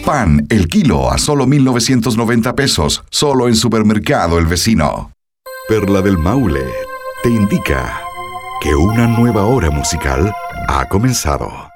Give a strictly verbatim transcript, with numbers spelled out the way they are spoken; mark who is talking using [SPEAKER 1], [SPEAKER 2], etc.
[SPEAKER 1] Pan, el kilo a solo mil novecientos noventa pesos, solo en Supermercado El Vecino. Perla del Maule te indica que una nueva hora musical ha comenzado.